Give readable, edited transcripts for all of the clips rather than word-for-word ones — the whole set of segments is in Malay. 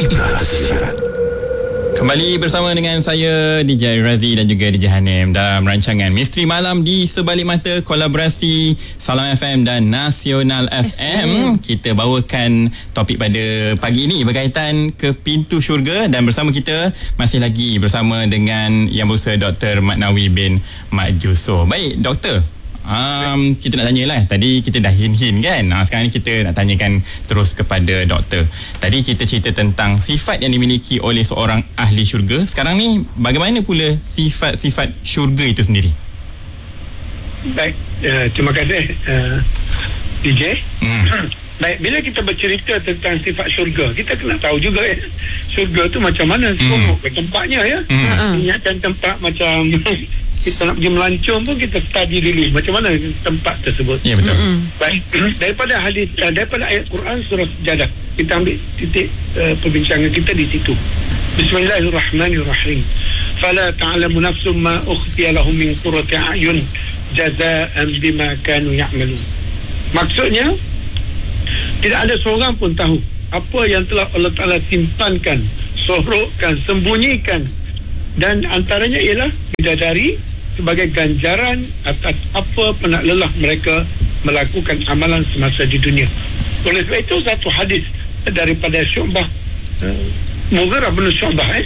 Fitrah Tersirat. Kembali bersama dengan saya DJ Razi dan juga DJ Hanim dalam rancangan Misteri Malam di Sebalik Mata, kolaborasi Salam FM dan Nasional FM. Kita bawakan topik pada pagi ini berkaitan ke pintu syurga, dan bersama kita masih lagi bersama dengan Yang Berusaha Dr. Mat Nawi bin Mat Jusoh. Baik doktor, kita nak tanyalah. Tadi kita dah hint-hint kan. Sekarang ni kita nak tanyakan terus kepada doktor. Tadi kita cerita tentang sifat yang dimiliki oleh seorang ahli syurga. Sekarang ni bagaimana pula sifat-sifat syurga itu sendiri? Baik, terima kasih DJ. Baik, bila kita bercerita tentang sifat syurga, kita kena tahu juga syurga tu macam mana tempatnya ya. Ingatkan tempat macam kita nak pergi melancong pun kita study dulu macam mana tempat tersebut. Ya, betul. Baik, daripada hadis, daripada ayat Quran surah Sejadah, kita ambil titik perbincangan kita di situ. Bismillahirrahmanirrahim. Fala ta'lamu nafsum ma ukhfiya lahum min qurrati a'yun jazaa'an bima kanu ya'malun. Maksudnya, tidak ada seorang pun tahu apa yang telah Allah Ta'ala simpankan, sorokkan, sembunyikan, dan antaranya ialah bidadari sebagai ganjaran atas apa penat lelah mereka melakukan amalan semasa di dunia. Oleh sebab itu satu hadis daripada Syu'bah, Mughirah bin Syu'bah,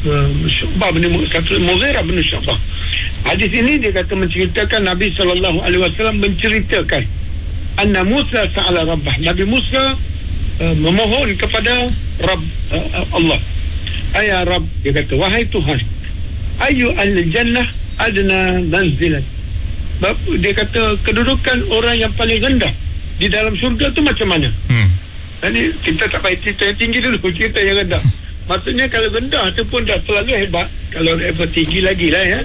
Mughirah bin Syu'bah. Hadis ini dia kata menceritakan Nabi SAW menceritakan anna Musa sa'ala Rabbah. Nabi Musa memohon kepada Rabb Allah. Ayah Rabb, dia kata, wahai Tuhan, ayu al-jannah adna manzilat. Dia kata kedudukan orang yang paling rendah di dalam syurga tu macam mana? Jadi kita tak payah cerita yang tinggi dulu, cerita yang rendah. Maksudnya kalau rendah tu pun dah terlalu hebat, kalau level tinggi lagi lah ya.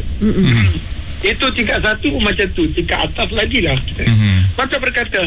Itu tingkat satu pun macam tu, tingkat atas lagi lah. Maka berkata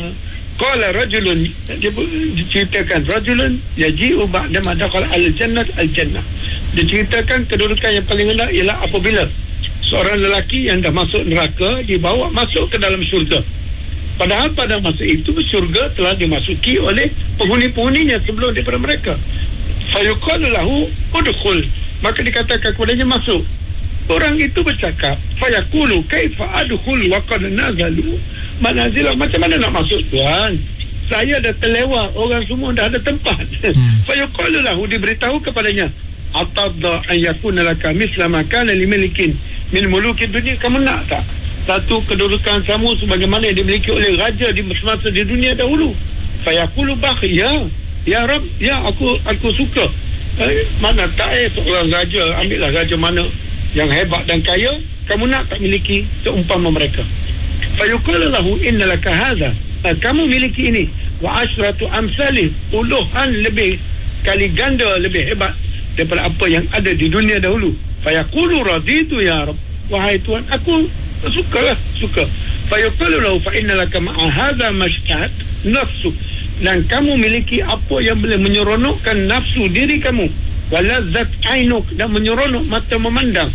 qala rajulun, dia ceritakan rajulun yaji'u ba'da ma dakhala al-jannah al-jannah. Diceritakan kedudukan yang paling rendah ialah apabila seorang lelaki yang dah masuk neraka dibawa masuk ke dalam syurga. Padahal pada masa itu syurga telah dimasuki oleh penghuni-penghuninya sebelum daripada mereka. Fayuqalu lahu udkhul, maka dikatakan kepadanya masuk. Orang itu bercakap, fayaqulu kaifa adkhul wa qad nazalu manazila. Macam mana nak masuk Tuhan? Saya dah terlewat, orang semua dah ada tempat. Fayuqalu lahu, diberitahu kepadanya, atadda an yakuna laka misla ma kana limalikin min muluki dunia. Kamu nak tak satu kedudukan kamu sebagaimana yang dimiliki oleh raja di semasa di dunia dahulu? Fayaqulu bakhi, ya Rabb, ya aku suka. Mana tak seorang raja, ambillah raja mana yang hebat dan kaya, kamu nak tak miliki seumpama mereka? Fayuqalu lahu inna laka hadha, kamu miliki ini, wa asyratu amsalih, puluhan lebih kali ganda lebih hebat daripada apa yang ada di dunia dahulu. Fayaqulu raditu ya Rabb, wahai Tuhan, aku suka. Fayaqulu lahu fa inna laka ma'a hadha mashtahat nafsu, dan kamu miliki apa yang boleh menyeronokkan nafsu diri kamu, walazzat ainuk, dan menyeronok mata memandang.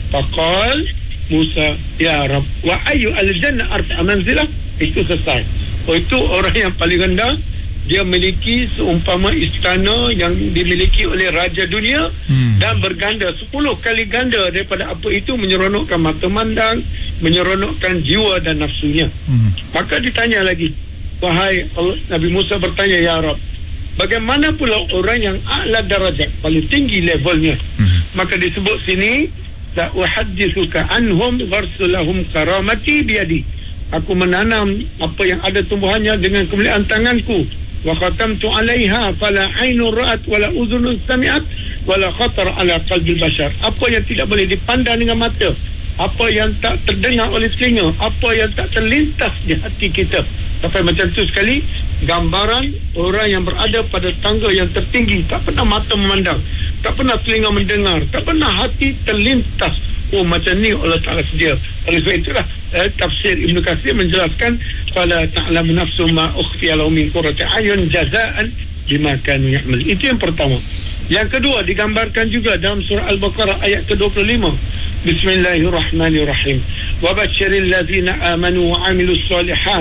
Faqal Musa, ya Rabb, wa ayu al-jannah arfa manzilah. Itu selesai. Itu orang yang paling rendah, dia memiliki seumpama istana yang dimiliki oleh raja dunia, dan berganda 10 kali ganda daripada apa itu, menyeronokkan mata mandang, menyeronokkan jiwa dan nafsunya. Maka ditanya lagi, wahai Allah, Nabi Musa bertanya, ya Rabb, bagaimana pula orang yang a'la darajat, paling tinggi levelnya? Maka disebut sini, la uhaddithuka anhum gharsulahum karamati biyadi, aku menanam apa yang ada tumbuhannya dengan kemuliaan tanganku. Wa khatamtu 'alaiha fala 'ainun ra'at wala udhunun sami'at wala khatar 'ala qalbi bashar. Apa yang tidak boleh dipandang dengan mata, apa yang tak terdengar oleh telinga, apa yang tak terlintas di hati kita. Sampai macam tu sekali gambaran orang yang berada pada tangga yang tertinggi, tak pernah mata memandang, tak pernah telinga mendengar, tak pernah hati terlintas. Oh, macam ni Allah Ta'ala sedia. Oleh sebab itulah tafsir Ibn Katsir menjelaskan fala ta'lamu nafsu ma ukhfiya lahum min qurrati a'yun jazaa'an bima kanu ya'mal. Itu yang pertama. Yang kedua digambarkan juga dalam surah Al-Baqarah ayat ke-25. Bismillahirrahmanirrahim. Wa basyiril ladzina amanu wa 'amilus solihat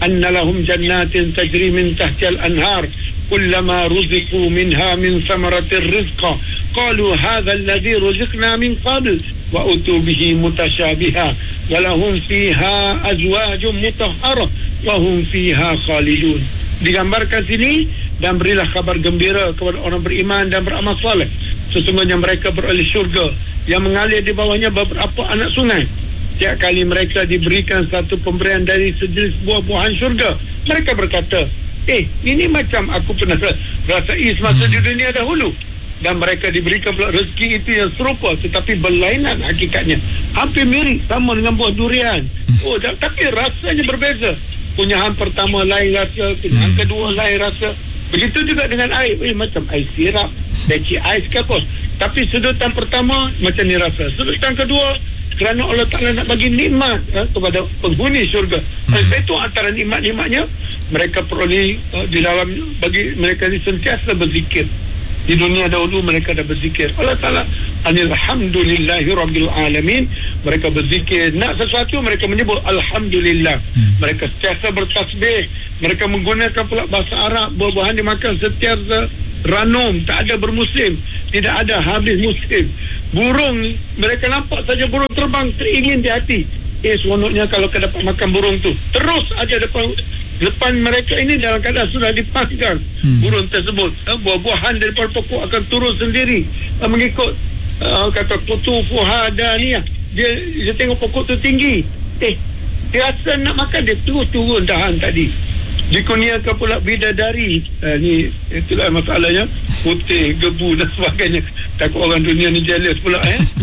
anna lahum jannatin tajri min tahtiha al-anhar kullama ruziqu minha min thamaratir rizqa qalu hadha alladhi ruziqna min qabl wa utu bihi mutasyabiha wa lahum fiha azwajun mutahharah wa hum fiha khalidun. Digambarkan sini, dan berilah kabar gembira kepada orang beriman dan beramal soleh, sesungguhnya mereka beroleh syurga yang mengalir di bawahnya beberapa anak sungai. Setiap kali mereka diberikan satu pemberian dari sejenis buah-buahan syurga, mereka berkata, ini macam aku pernah rasai semasa di dunia dahulu. Dan mereka diberikan pula rezeki itu yang serupa tetapi berlainan hakikatnya, hampir mirip sama dengan buah durian. Tapi rasanya berbeza. Kunyahan pertama lain rasa, kunyahan kedua lain rasa. Begitu juga dengan air, macam air sirap, leci ais ke apa. Tapi sedutan pertama macam ni rasa, sedutan kedua kerana Allah Ta'ala nak bagi nikmat kepada penghuni syurga. Itu antara nikmat-nikmatnya mereka peroleh di dalam, bagi mereka ini sentiasa berzikir. Di dunia dahulu mereka dah berzikir. Allah Ta'ala alhamdulillahi rabbil alamin. Mereka berzikir, nak sesuatu mereka menyebut alhamdulillah. Mereka sentiasa bertasbih. Mereka menggunakan pula bahasa Arab. Buah-buahan dimakan sentiasa ranum, tak ada bermusim, tidak ada habis musim. Burung, mereka nampak saja burung terbang, teringin di hati. Seronoknya kalau dapat makan burung tu. Terus aja depan mereka ini dalam keadaan sudah dipaskan burung tersebut. Buah-buahan daripada pokok akan turun sendiri mengikut kata kutu fuhadaniyah. Dia tengok pokok tu tinggi, dia rasa nak makan, dia turun dahan tadi. Dikurniakan pula bidadari. Ni itulah masalahnya, putih, gebu dan sebagainya. Takut orang dunia ni jealous pula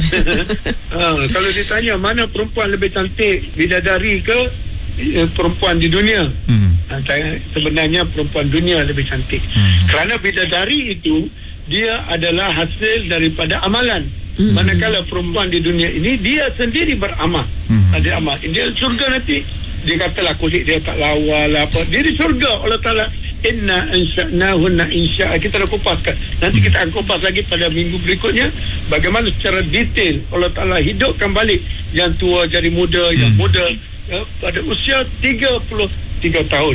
kalau ditanya mana perempuan lebih cantik, bidadari ke perempuan di dunia, sebenarnya perempuan dunia lebih cantik. Kerana bidadari itu dia adalah hasil daripada amalan. Manakala perempuan di dunia ini dia sendiri beramal. Ada amal, dia surga nanti. Dia katalah kulit dia tak lawa lah apa. Dia di surga Allah Ta'ala inna ansha'nahunna insya'a. Kita dah kupaskan. Nanti kita akan kupas lagi pada minggu berikutnya bagaimana secara detail Allah Ta'ala hidupkan balik yang tua jadi muda, yang muda pada usia 33 tahun.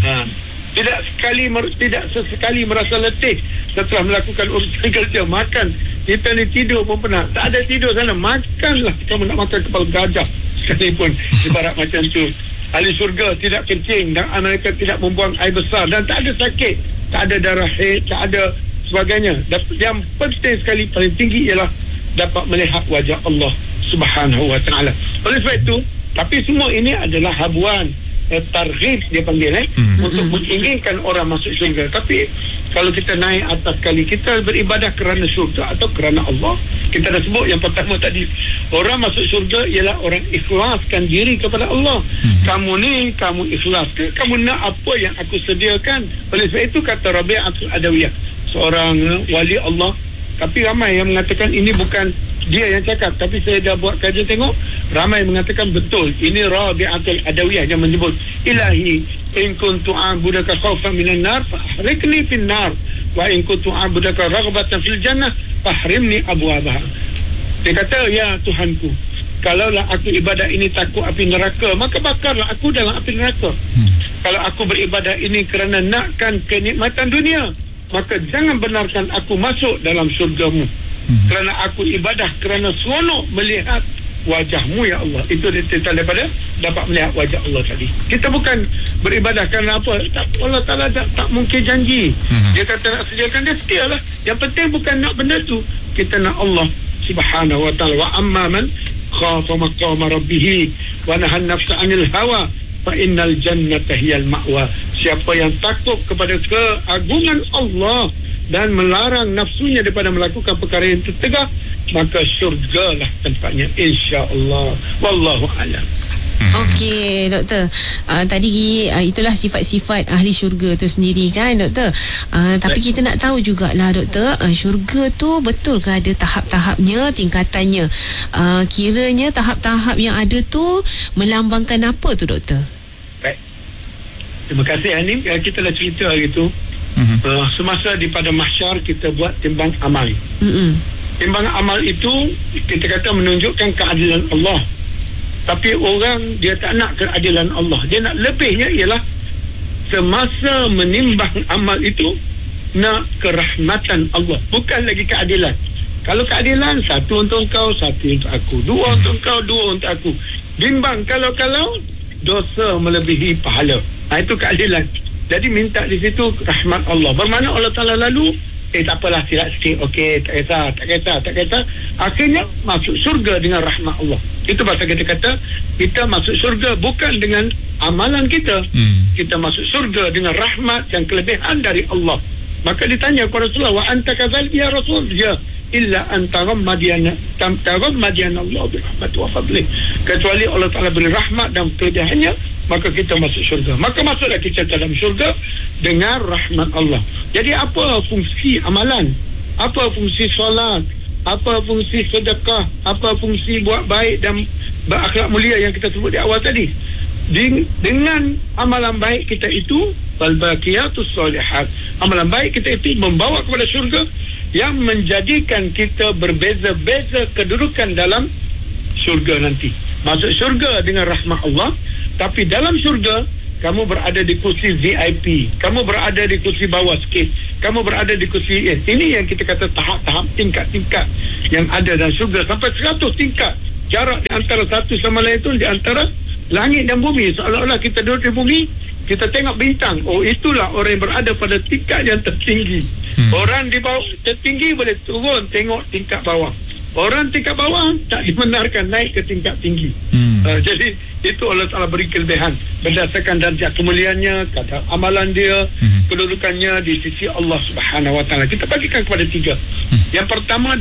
Tidak sesekali merasa letih setelah melakukan urusan kerja, makan. Kita ni tidur pun pernah, tak ada tidur sana, makanlah. Kamu nak makan kepala gajah sekalipun, ibarat macam tu. Ahli syurga tidak kencing dan mereka tidak membuang air besar dan tak ada sakit, tak ada darah haid, tak ada sebagainya. Yang penting sekali, paling tinggi ialah dapat melihat wajah Allah Subhanahu wa Ta'ala. Oleh sebab itu, tapi semua ini adalah habuan, targhib dia panggil untuk menginginkan orang masuk syurga. Tapi kalau kita naik atas kali, kita beribadah kerana syurga atau kerana Allah. Kita dah sebut yang pertama tadi, orang masuk syurga ialah orang ikhlaskan diri kepada Allah. Kamu ni, kamu ikhlas ke? Kamu nak apa yang aku sediakan? Oleh sebab itu kata Rabi'atul Adawiyah, seorang wali Allah. Tapi ramai yang mengatakan ini bukan dia yang cakap, tapi saya dah buat kajian tengok, ramai mengatakan betul. Ini Rabi'atul Adawiyah yang menyebut, Ilahi in kuntu a'budaka khawfan minan nar fahrikni fin nar wa in kuntu a'budaka raghbatan fil jannah fahrimni abwabaha. Dia kata, ya Tuhanku, kalaulah aku ibadah ini takut api neraka, maka bakarlah aku dalam api neraka. Kalau aku beribadah ini kerana nakkan kenikmatan dunia, maka jangan benarkan aku masuk dalam syurgamu. Kerana aku ibadah kerana seronok melihat wajahmu ya Allah. Itu tentang daripada dapat melihat wajah Allah tadi. Kita bukan beribadah kerana apa, Allah Ta'ala tak mungkin janji. Dia kata nak sediakan, dia sedialah. Yang penting bukan nak benda tu, kita nak Allah Subhanahu wa Ta'ala. Wa amma man khafa maqama rabbih wa nahan nafsa 'anil hawa fa innal jannata hiyal ma'wa. Siapa yang takut kepada keagungan Allah dan melarang nafsunya daripada melakukan perkara yang tertegah, maka syurgalah tempatnya, insya-Allah. Wallahu a'lam. Okey, doktor. Tadi itulah sifat-sifat ahli syurga tu sendiri kan, doktor. Tapi kita nak tahu jugalah, doktor, syurga tu betul ke ada tahap-tahapnya, tingkatannya? Kiranya tahap-tahap yang ada tu melambangkan apa tu, doktor? Baik. Terima kasih Hanim. Kita dah cerita hari tu. Semasa di pada mahsyar kita buat timbang amal. Timbang amal itu kita kata menunjukkan keadilan Allah. Tapi orang dia tak nak keadilan Allah, dia nak lebihnya ialah semasa menimbang amal itu nak kerahmatan Allah, bukan lagi keadilan. Kalau keadilan, satu untuk kau, satu untuk aku, dua untuk kau, dua untuk aku. Bimbang kalau dosa melebihi pahala. Itu keadilan. Jadi minta di situ rahmat Allah. Bermakna Allah Ta'ala lalu tak apalah, silap sikit, okey, tak kisah. Akhirnya masuk syurga dengan rahmat Allah. Itu pasal kita kata kita masuk syurga bukan dengan amalan kita. Kita masuk syurga dengan rahmat dan kelebihan dari Allah. Maka ditanya kepada Rasulullah, wa anta kadzalik ya Rasul? Ya, illa antara madiana Allah birahmat wa fadlih. Kecuali Allah Ta'ala beri rahmat dan kelebihannya, maka kita masuk syurga. Maka masuklah kita dalam syurga dengan rahmat Allah. Jadi apa fungsi amalan? Apa fungsi solat? Apa fungsi sedekah? Apa fungsi buat baik dan berakhlak mulia yang kita sebut di awal tadi? Dengan amalan baik kita itu, wal baqiyatus shalihat, amalan baik kita itu membawa kepada syurga yang menjadikan kita berbeza-beza kedudukan dalam syurga nanti. Masuk syurga dengan rahmat Allah, tapi dalam syurga kamu berada di kursi VIP, kamu berada di kursi bawah sikit, kamu berada di kursi ini yang kita kata tahap-tahap, tingkat-tingkat yang ada dalam syurga, sampai 100 tingkat. Jarak di antara satu sama lain itu di antara langit dan bumi. Seolah-olah kita duduk di bumi, kita tengok bintang. Oh, itulah orang yang berada pada tingkat yang tertinggi. Orang di bawah tertinggi boleh turun tengok tingkat bawah. Orang tingkat bawah tak dibenarkan naik ke tingkat tinggi. Jadi itu Allah Ta'ala beri kelebihan berdasarkan darjat kemuliaannya, kadar amalan dia, kedudukannya di sisi Allah Subhanahu Wa Ta'ala. Kita bagikan kepada 3. Yang pertama,